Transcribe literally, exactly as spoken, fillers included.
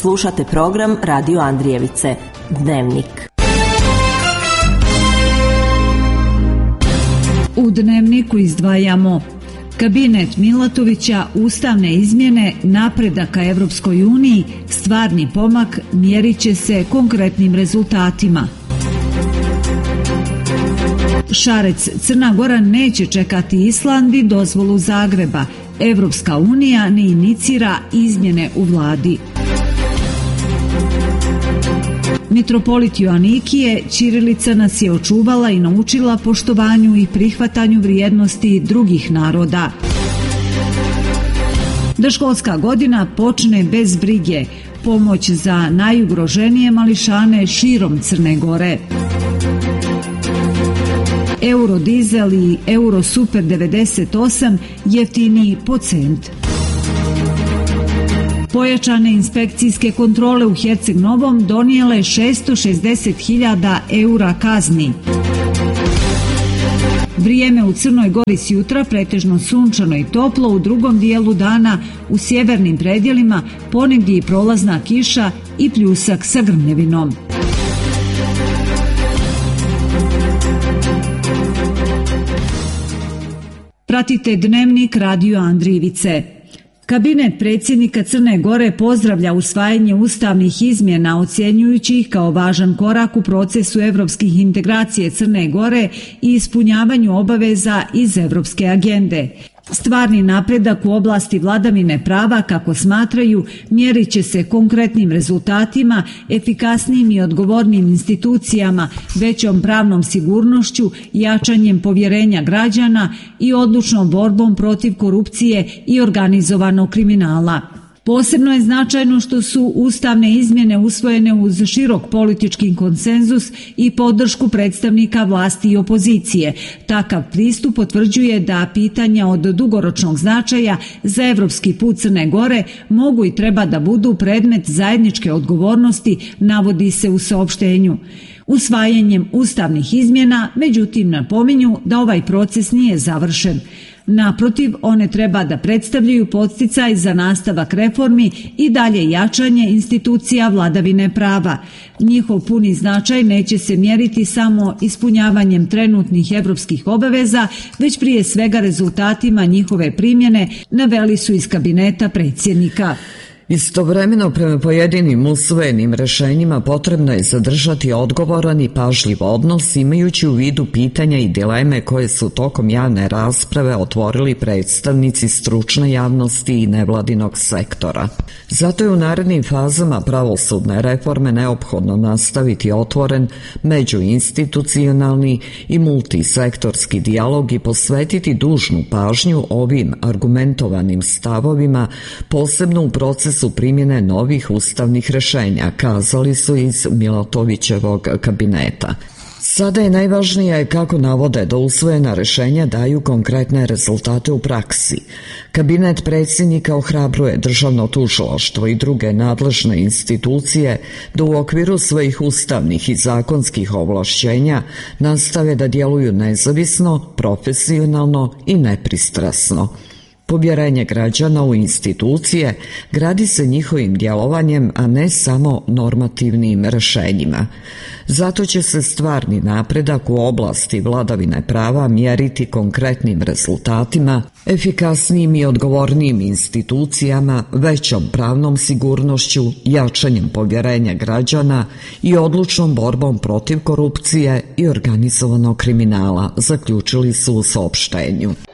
Slušate program Radio Andrijevice, Dnevnik. U Dnevniku izdvajamo: kabinet Milatovića, ustavne izmjene, napredak ka Evropskoj uniji, stvarni pomak mjerit će se konkretnim rezultatima. Šarec: Crna Gora neće čekati Island i dozvolu Zagreba. Evropska unija ne inicira izmjene u vladi. Mitropolit Joanikije: ćirilica nas je očuvala i naučila poštovanju i prihvatanju vrijednosti drugih naroda. Da školska godina počne bez brige. Pomoć za najugroženije mališane širom Crne Gore. Eurodizel i Eurosuper devedeset osam jeftiniji po cent. Pojačane inspekcijske kontrole u Herceg Novom donijele šesto šezdeset hiljada eura kazni. Vrijeme u Crnoj Gori s jutra pretežno sunčano i toplo, u drugom dijelu dana u sjevernim predjelima ponegdje i prolazna kiša i pljusak sa grmljevinom. Pratite Dnevnik Radio Andrijevice. Kabinet predsjednika Crne Gore pozdravlja usvajanje ustavnih izmjena, ocjenjujući ih kao važan korak u procesu evropskih integracije Crne Gore i ispunjavanju obaveza iz evropske agende. Stvarni napredak u oblasti vladavine prava, kako smatraju, mjerit će se konkretnim rezultatima, efikasnijim i odgovornim institucijama, većom pravnom sigurnošću, jačanjem povjerenja građana i odlučnom borbom protiv korupcije i organizovanog kriminala. Posebno je značajno što su ustavne izmjene usvojene uz širok politički konsenzus i podršku predstavnika vlasti i opozicije. Takav pristup potvrđuje da pitanja od dugoročnog značaja za evropski put Crne Gore mogu i treba da budu predmet zajedničke odgovornosti, navodi se u saopštenju. Usvajanjem ustavnih izmjena, međutim, napominju da ovaj proces nije završen. Naprotiv, one treba da predstavljaju podsticaj za nastavak reformi i dalje jačanje institucija vladavine prava. Njihov puni značaj neće se mjeriti samo ispunjavanjem trenutnih evropskih obaveza, već prije svega rezultatima njihove primjene, naveli su iz kabineta predsjednika. Istovremeno, prema pojedinim usvojenim rješenjima potrebno je zadržati odgovoran i pažljiv odnos, imajući u vidu pitanja i dileme koje su tokom javne rasprave otvorili predstavnici stručne javnosti i nevladinog sektora. Zato je u narednim fazama pravosudne reforme neophodno nastaviti otvoren međuinstitucionalni i multisektorski dijalog i posvetiti dužnu pažnju ovim argumentovanim stavovima, posebno u procesu primjene novih ustavnih rješenja, kazali su iz Milatovićevog kabineta. Sada je najvažnije, kako navode, da usvojena rješenja daju konkretne rezultate u praksi. Kabinet predsjednika ohrabruje državno tužilaštvo i druge nadležne institucije da u okviru svojih ustavnih i zakonskih ovlašćenja nastave da djeluju nezavisno, profesionalno i nepristrasno. Povjerenje građana u institucije gradi se njihovim djelovanjem, a ne samo normativnim rješenjima. Zato će se stvarni napredak u oblasti vladavine prava mjeriti konkretnim rezultatima, efikasnijim i odgovornijim institucijama, većom pravnom sigurnošću, jačanjem povjerenja građana i odlučnom borbom protiv korupcije i organizovanog kriminala, zaključili su u saopštenju.